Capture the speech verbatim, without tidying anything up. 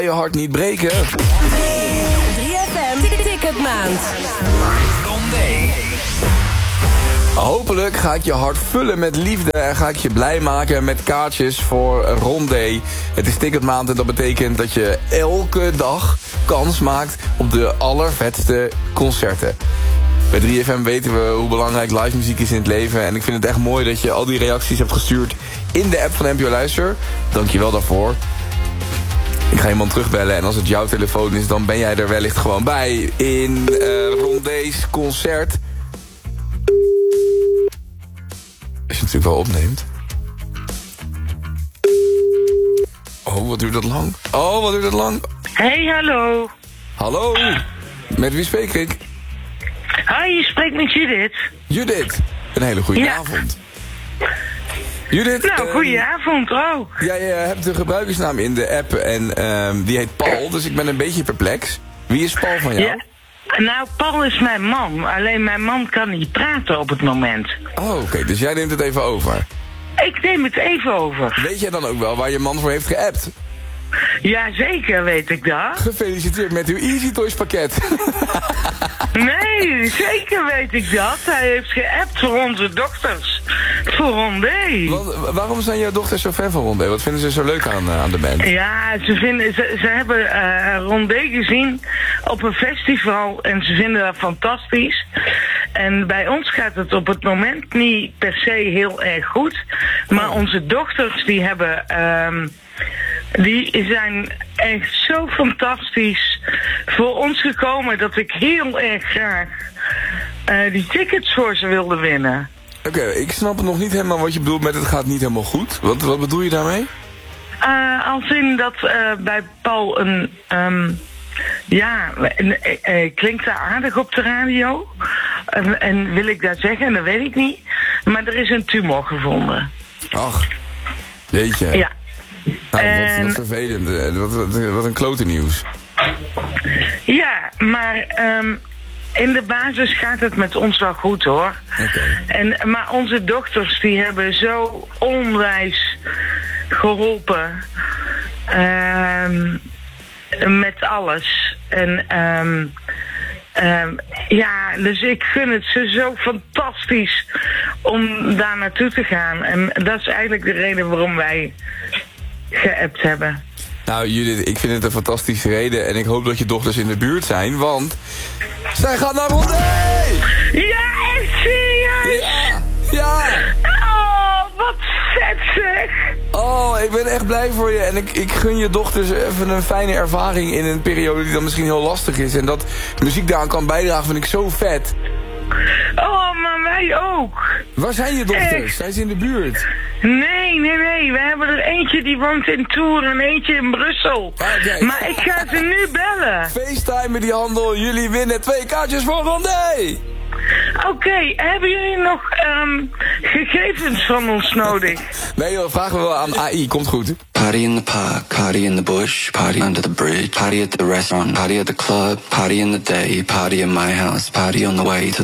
Je hart niet breken. drie F M Ticketmaand. Rondé. Hopelijk ga ik je hart vullen met liefde en ga ik je blij maken met kaartjes voor Rondé. Het is Ticketmaand en dat betekent dat je elke dag kans maakt op de allervetste concerten. Bij drie F M weten we hoe belangrijk live muziek is in het leven. En ik vind het echt mooi dat je al die reacties hebt gestuurd in de app van N P O Luister. Dank je wel daarvoor. Ik ga iemand terugbellen en als het jouw telefoon is, dan ben jij er wellicht gewoon bij in uh, Rondé's concert. Als je natuurlijk wel opneemt. Oh, wat duurt dat lang? Oh, wat duurt dat lang? Hey, hallo. Hallo, met wie spreek ik? Hi, je spreekt met Judith. Judith, een hele goede Ja. avond. Judith, Nou, uh, goedenavond ook. jij uh, hebt de gebruikersnaam in de app en uh, die heet Paul, dus ik ben een beetje perplex. Wie is Paul van jou? Ja. Nou, Paul is mijn man. Alleen mijn man kan niet praten op het moment. Oh, oké, okay, dus jij neemt het even over. Ik neem het even over. Weet jij dan ook wel waar je man voor heeft geappt? Ja, zeker weet ik dat. Gefeliciteerd met uw Easy Toys pakket. Nee, zeker weet ik dat. Hij heeft geappt voor onze dochters. Voor Rondé. Want, waarom zijn jouw dochters zo fan van Rondé? Wat vinden ze zo leuk aan, uh, aan de band? Ja, ze, vinden, ze, ze hebben uh, Rondé gezien op een festival en ze vinden dat fantastisch. En bij ons gaat het op het moment niet per se heel erg goed. Maar Oh. onze dochters die hebben... Um, die zijn echt zo fantastisch voor ons gekomen dat ik heel erg graag uh, die tickets voor ze wilde winnen. Oké, okay, ik snap nog niet helemaal wat je bedoelt met het gaat niet helemaal goed. Wat, wat bedoel je daarmee? Uh, als in dat uh, bij Paul een... Um, ja, uh, uh, klinkt dat aardig op de radio? Uh, en wil ik dat zeggen? Dat weet ik niet. Maar er is een tumor gevonden. Ach, jeetje. Ja. Nou, En- wat, wat vervelend. Wat, wat, wat een klote nieuws. Ja, maar um, in de basis gaat het met ons wel goed, hoor. Oké. En, maar onze dochters die hebben zo onwijs geholpen um, met alles. En um, um, ja, dus ik vind het ze zo fantastisch om daar naartoe te gaan. En dat is eigenlijk de reden waarom wij geappt hebben. Nou Judith, ik vind het een fantastische reden en ik hoop dat je dochters in de buurt zijn, want zij gaan naar Rondé! Ja, echt serieus? Ja! Ja! Oh, wat vet zeg! Oh, ik ben echt blij voor je en ik, ik gun je dochters even een fijne ervaring in een periode die dan misschien heel lastig is. En dat muziek daaraan kan bijdragen vind ik zo vet. Oh, maar wij ook. Waar zijn je dochters? Echt? Zijn ze in de buurt? Nee, nee, nee. We hebben er eentje die woont in Tours en eentje in Brussel. Oké. Maar ik ga ze nu bellen. FaceTime met die handel, jullie winnen twee kaartjes voor Rondé! Oké, okay, hebben jullie nog um, gegevens van ons nodig? Nee joh, vragen we wel aan A I, komt goed. Party in the park, party in the bush, party under the bridge, party at the restaurant, party at the club, party in the day, party in my house, party on the way to